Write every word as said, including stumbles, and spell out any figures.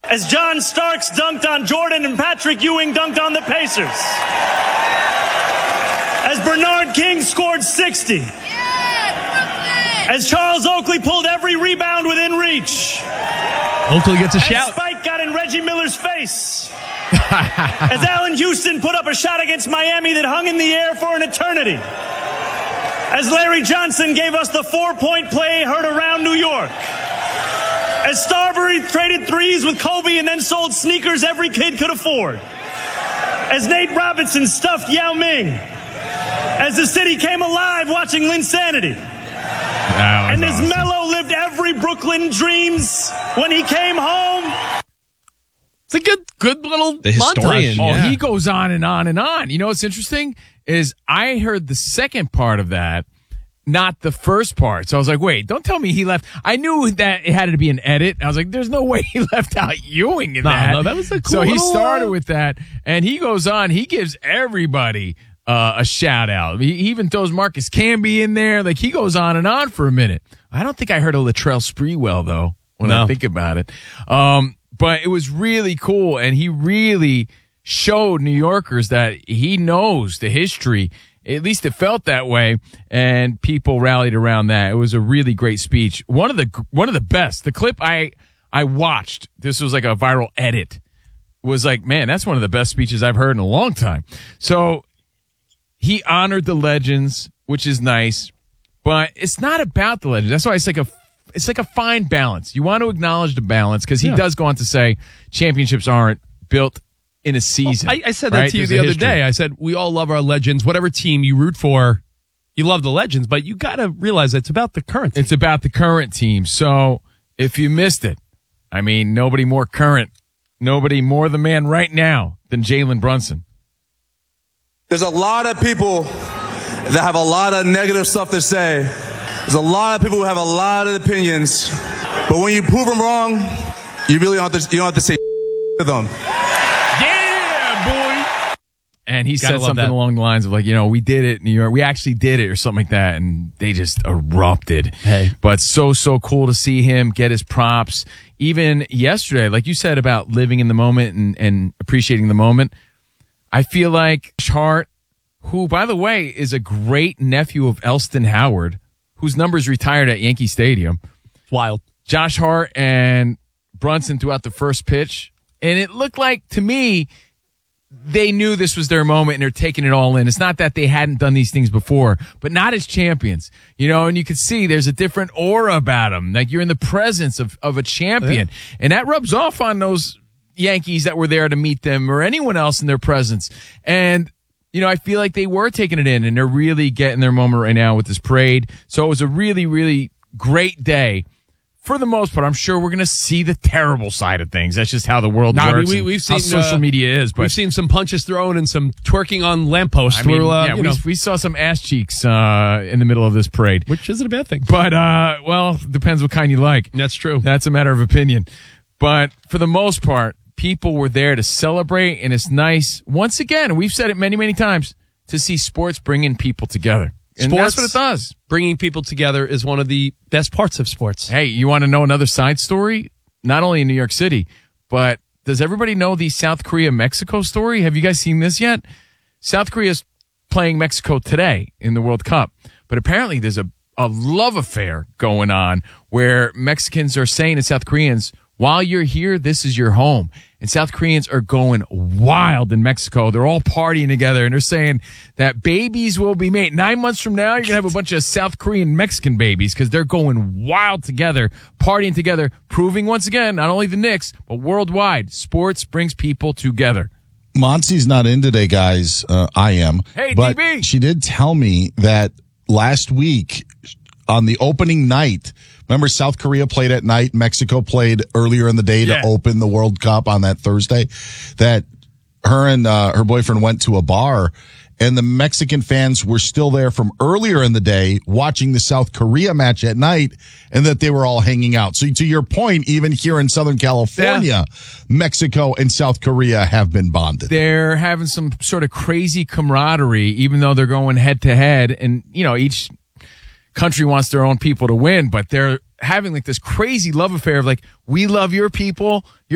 As John Starks dunked on Jordan and Patrick Ewing dunked on the Pacers. As Bernard King scored sixty. As Charles Oakley pulled every rebound within reach. Oakley gets a As shout. Spike got in Reggie Miller's face. As Allen Houston put up a shot against Miami that hung in the air for an eternity. As Larry Johnson gave us the four-point play heard around New York. As Starbury traded threes with Kobe and then sold sneakers every kid could afford. As Nate Robinson stuffed Yao Ming. As the city came alive watching Linsanity. And as awesome. Melo lived every Brooklyn dreams when he came home. It's a good, good little The historian, montage. Oh, yeah. he goes on and on and on. You know what's interesting is I heard the second part of that, not the first part. So I was like, wait, don't tell me he left. I knew that it had to be an edit. I was like, there's no way he left out Ewing in No, that. no, that was a cool So he little, started uh, with that, and he goes on. He gives everybody uh, a shout out. He he even throws Marcus Camby in there. Like, he goes on and on for a minute. I don't think I heard a Latrell Sprewell, though, when No. I think about it. Um, but it was really cool, and he really showed New Yorkers that he knows the history. At least it felt that way, and people rallied around that. It was a really great speech. One of the one of the best. The clip I I watched, this was like a viral edit, was like, man, that's one of the best speeches I've heard in a long time. So he honored the legends, which is nice, but it's not about the legends. That's why it's like a it's like a fine balance. You want to acknowledge the balance, because he Yeah. does go on to say championships aren't built in a season. I, I said that right? to you There's the a other history. day. I said, we all love our legends. Whatever team you root for, you love the legends, but you got to realize it's about the current team. It's about the current team. So if you missed it, I mean, nobody more current, nobody more the man right now than Jalen Brunson. There's a lot of people that have a lot of negative stuff to say. There's a lot of people who have a lot of opinions. But when you prove them wrong, you really don't have to, you don't have to say to them. Yeah, boy. And he Gotta said love something that. along the lines of, like, you know, we did it in New York. We actually did it, or something like that. And they just erupted. Hey. But so, so cool to see him get his props. Even yesterday, like you said about living in the moment and, and appreciating the moment, I feel like Hart, who, by the way, is a great nephew of Elston Howard, whose number's retired at Yankee Stadium. Wild. Josh Hart and Brunson throughout the first pitch. And it looked like, to me, they knew this was their moment and they're taking it all in. It's not that they hadn't done these things before, but not as champions, you know, and you can see there's a different aura about them. Like, you're in the presence of, of a champion. Yeah. And that rubs off on those Yankees that were there to meet them, or anyone else in their presence. And, you know, I feel like they were taking it in, and they're really getting their moment right now with this parade. So it was a really, really great day. For the most part, I'm sure we're going to see the terrible side of things. That's just how the world Nah, I mean, works. we- and we've how seen, social uh, media is. But We've seen some punches thrown and some twerking on lampposts. I mean, We're, uh, yeah, you we, know, we saw some ass cheeks uh, in the middle of this parade. which isn't a bad thing. But, uh, well, depends what kind you like. That's true. That's a matter of opinion. But for the most part, people were there to celebrate, and it's nice, once again, we've said it many, many times, to see sports bringing people together. And Sports, that's what it does. Bringing people together is one of the best parts of sports. Hey, you want to know another side story? Not only in New York City, but does everybody know the South Korea-Mexico story? Have you guys seen this yet? South Korea's playing Mexico today in the World Cup, but apparently there's a, a love affair going on where Mexicans are saying to South Koreans, while you're here, this is your home. And South Koreans are going wild in Mexico. They're all partying together, and they're saying that babies will be made. Nine months from now, you're going to have a bunch of South Korean Mexican babies, because they're going wild together, partying together, proving once again, not only the Knicks, but worldwide, sports brings people together. Monty's not in today, guys. Uh, I am. Hey, but D B. She did tell me that last week on the opening night, remember South Korea played at night, Mexico played earlier in the day Yeah. to open the World Cup on that Thursday, that her and uh, her boyfriend went to a bar, and the Mexican fans were still there from earlier in the day watching the South Korea match at night, and that they were all hanging out. So to your point, even here in Southern California, Mexico and South Korea have been bonded. They're having some sort of crazy camaraderie, even though they're going head to head, and, you know, each country wants their own people to win, but they're having like this crazy love affair of like, we love your people, you're